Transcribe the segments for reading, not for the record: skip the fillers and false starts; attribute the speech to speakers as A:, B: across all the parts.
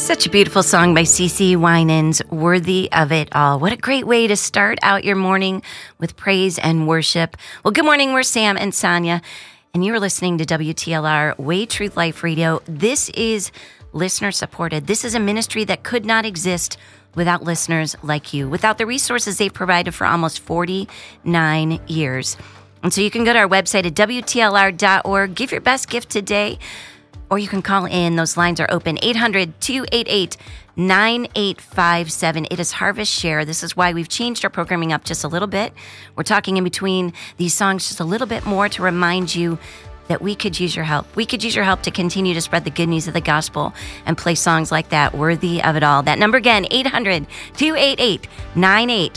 A: Such a beautiful song by CeCe Winans, Worthy of It All. What a great way to start out your morning with praise and worship. Well, good morning. We're Sam and Sonia, and you're listening to WTLR Way Truth Life Radio. This is listener supported. This is a ministry that could not exist without listeners like you, without the resources they've provided for almost 49 years. And so you can go to our website at WTLR.org, give your best gift today, or you can call in. Those lines are open, 800-288-9857. It is Harvest Share. This is why we've changed our programming up just a little bit. We're talking in between these songs just a little bit more to remind you that we could use your help. We could use your help to continue to spread the good news of the gospel and play songs like that, Worthy of It All. That number again, 800-288-9857.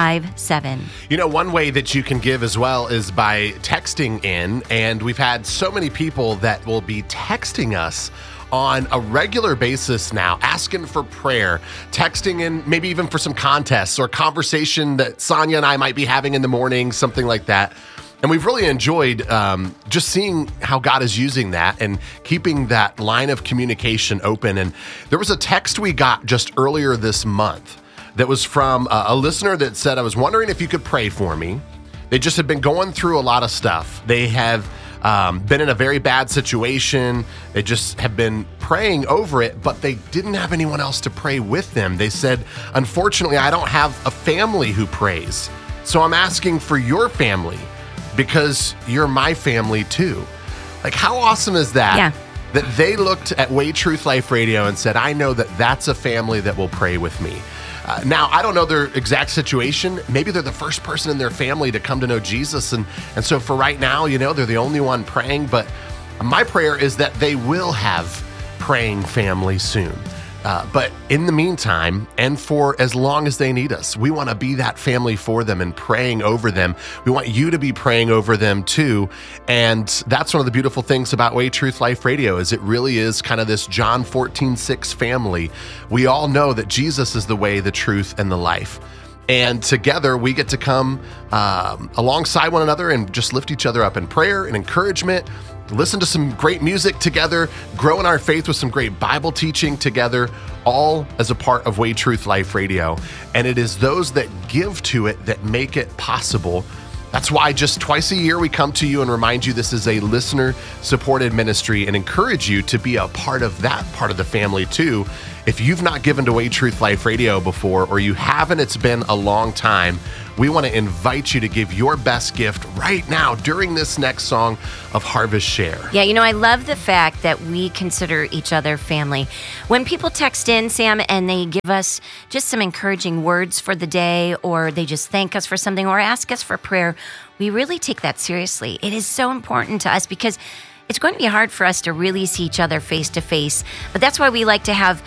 B: You know, one way that you can give as well is by texting in, and we've had so many people that will be texting us on a regular basis now, asking for prayer, texting in maybe even for some contests or conversation that Sonia and I might be having in the morning, something like that. And we've really enjoyed just seeing how God is using that and keeping that line of communication open. And there was a text we got just earlier this month that was from a listener that said, I was wondering if you could pray for me. They just had been going through a lot of stuff. They have been in a very bad situation. They just have been praying over it, but they didn't have anyone else to pray with them. They said, unfortunately, I don't have a family who prays. So I'm asking for your family because you're my family too. Like, how awesome is that?
A: Yeah.
B: That they looked at Way Truth Life Radio and said, I know that that's a family that will pray with me. Now, I don't know their exact situation. Maybe they're the first person in their family to come to know Jesus. And so for right now, you know, they're the only one praying. But my prayer is that they will have praying family soon. But in the meantime, and for as long as they need us, we want to be that family for them and praying over them. We want you to be praying over them too. And that's one of the beautiful things about Way Truth Life Radio is it really is kind of this John 14:6 family. We all know that Jesus is the way, the truth, and the life. And together we get to come alongside one another and just lift each other up in prayer and encouragement, listen to some great music together, grow in our faith with some great Bible teaching together, all as a part of Way Truth Life Radio. And it is those that give to it that make it possible. That's why just twice a year we come to you and remind you this is a listener-supported ministry and encourage you to be a part of that part of the family too. If you've not given to Way Truth Life Radio before, or you haven't, it's been a long time, we want to invite you to give your best gift right now during this next song of Harvest Share.
A: Yeah, you know, I love the fact that we consider each other family. When people text in, Sam, and they give us just some encouraging words for the day, or they just thank us for something, or ask us for prayer, we really take that seriously. It is so important to us because it's going to be hard for us to really see each other face to face. But that's why we like to have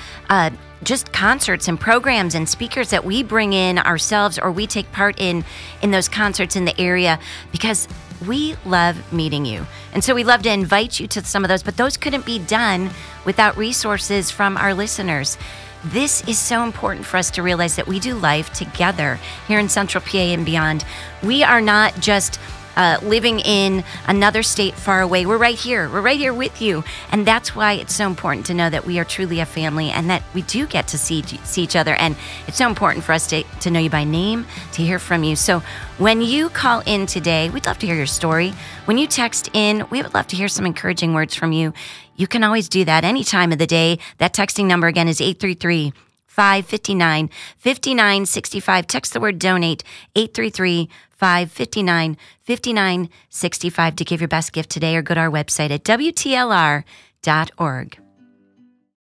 A: just concerts and programs and speakers that we bring in ourselves, or we take part in those concerts in the area, because we love meeting you. And so we love to invite you to some of those, but those couldn't be done without resources from our listeners. This is so important for us to realize that we do life together here in Central PA and beyond. We are not just living in another state far away. We're right here. We're right here with you. And that's why it's so important to know that we are truly a family and that we do get to see each other. And it's so important for us to know you by name, to hear from you. So when you call in today, we'd love to hear your story. When you text in, we would love to hear some encouraging words from you. You can always do that any time of the day. That texting number again is 833-559-5965. Text the word donate, 833-559-5965 to give your best gift today, or go to our website at WTLR.org.